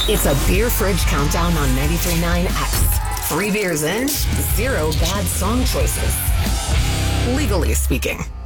It's a beer fridge countdown on 93.9 X. 3 beers in, 0 bad song choices. Legally speaking.